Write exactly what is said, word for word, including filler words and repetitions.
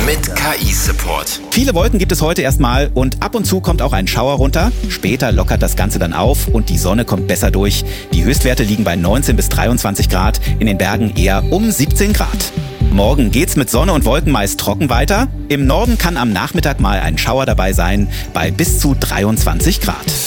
mit K I-Support. Viele Wolken gibt es heute erstmal und ab und zu kommt auch ein Schauer runter. Später lockert das Ganze dann auf und die Sonne kommt besser durch. Die Höchstwerte liegen bei neunzehn bis dreiundzwanzig Grad, in den Bergen eher um siebzehn Grad. Morgen geht's mit Sonne und Wolken meist trocken weiter. Im Norden kann am Nachmittag mal ein Schauer dabei sein, bei bis zu dreiundzwanzig Grad.